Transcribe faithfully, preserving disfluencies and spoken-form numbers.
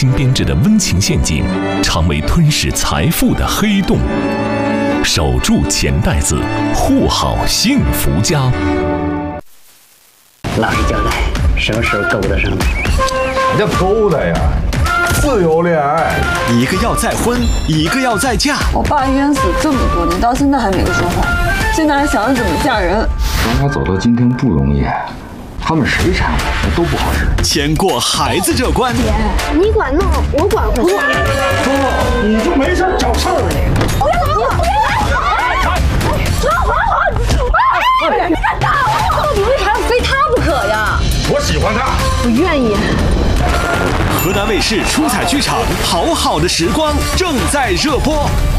心编织的温情陷阱，成为吞噬财富的黑洞。守住钱袋子，护好幸福家。 老实交代，什么时候勾搭上的？ 啥叫勾搭呀？自由恋爱。 一个要再婚，一个要再嫁。 我爸冤死这么多年，到现在还没个说法，现在还想着怎么嫁人。 让他走到今天不容易，他们谁缠我都不好使。 先过孩子这关。 姐，你管弄，我管活。 哥，你就没事找事儿你。 我要走，我要走。老黄黄，你敢打我？到底为啥要非他不可呀？ 我喜欢他， 不愿意。 河南卫视出彩剧场《好好的时光》正在热播。